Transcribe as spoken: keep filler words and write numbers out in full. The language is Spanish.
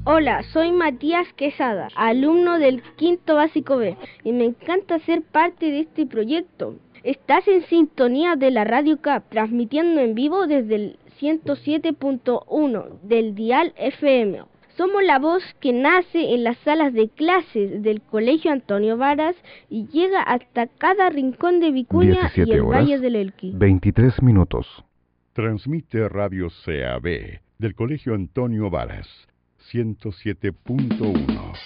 Hola, soy Matías Quesada, alumno del quinto básico B, y me encanta ser parte de este proyecto. Estás en sintonía de la Radio C A P, transmitiendo en vivo desde el ciento siete punto uno del dial F M. Somos la voz que nace en las salas de clases del Colegio Antonio Varas y llega hasta cada rincón de Vicuña y el Valle del Elqui. veintitrés minutos. Transmite Radio C A B del Colegio Antonio Varas, ciento siete punto uno.